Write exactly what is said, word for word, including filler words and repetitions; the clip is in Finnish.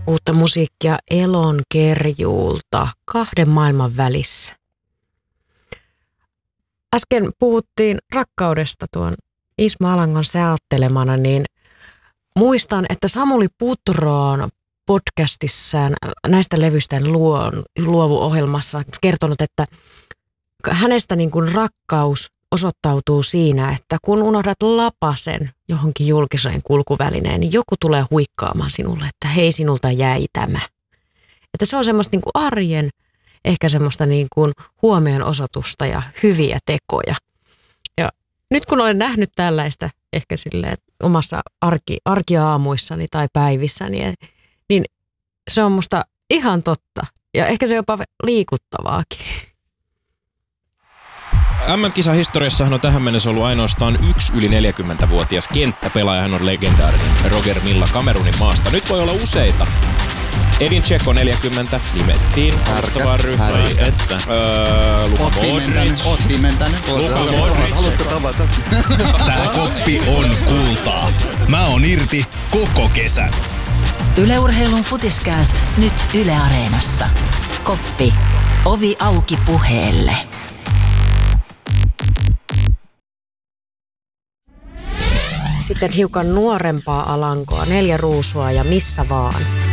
uutta musiikkia Elon Kerjuulta Kahden maailman välissä. Äsken puhuttiin rakkaudesta tuon Ismo Alangon säälttelemana, niin muistan, että Samuli Putroon podcastissaan näistä levyistään luovu-ohjelmassa kertonut, että hänestä niin kuin rakkaus osoittautuu siinä, että kun unohdat lapasen johonkin julkiseen kulkuvälineen, niin joku tulee huikkaamaan sinulle, että hei, sinulta jäi tämä. Että se on semmoista niin kuin arjen, ehkä semmoista niin kuin huomion osoitusta ja hyviä tekoja. Ja nyt kun olen nähnyt tällaista ehkä silleen omassa arki, arkiaamuissani tai päivissäni, niin se on musta ihan totta. Ja ehkä se jopa liikuttavaakin. M M-kisahistoriassahan on tähän mennessä ollut ainoastaan yksi yli neljäkymmentävuotias kenttäpelaaja. Hän on legendaarinen Roger Milla Kamerunin maasta. Nyt voi olla useita. Edin Dzeko neljäkymmentä nimettiin alustavaan ryhmään. Että. Öö, Luka Modric. Oot pimentänyt. Luka Modric. Haluatko tavata? Tää koppi on kultaa. Mä oon irti koko kesän. Yle Urheilun Futiskääst nyt Yle Areenassa. Koppi. Ovi auki puheelle. Sitten hiukan nuorempaa Alankoa, Neljä ruusua ja Missä vaan.